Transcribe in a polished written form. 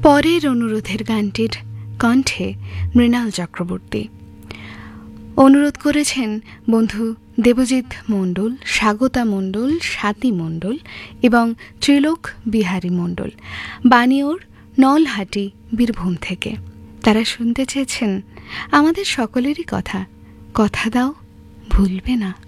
পরের অনুরোধের গানটির কণ্ঠে মৃণাল চক্রবর্তী। অনুরোধ করেছেন বন্ধু দেবজিৎ মণ্ডল, স্বাগতা মণ্ডল, স্বাতী মণ্ডল এবং ত্রিলোক বিহারী মণ্ডল, বানিয়োর, নলহাটি, বীরভূম থেকে। তারা শুনতে চেয়েছেন আমাদের সকলেরই কথা, কথা দাও ভুলবে না।